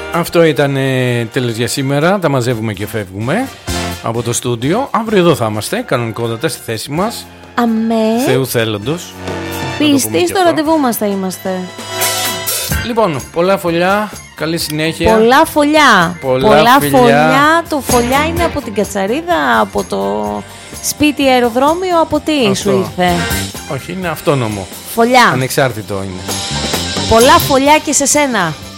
Αυτό ήταν τέλος για σήμερα. Τα μαζεύουμε και φεύγουμε από το στούντιο. Αύριο εδώ θα είμαστε, κανονικότατα στη θέση μας. Αμέ. Θεού θέλοντος. Πιστοί στο ραντεβού μας θα είμαστε. Λοιπόν, πολλά φωλιά, καλή συνέχεια. Πολλά φωλιά. Πολλά φιλιά. φωλιά. Το φωλιά είναι από την Κατσαρίδα, από το σπίτι αεροδρόμιο, από τι Αυτό. σου ήρθε? Όχι, είναι αυτόνομο. Φωλιά. Ανεξάρτητο είναι. Πολλά φωλιά και σε σένα.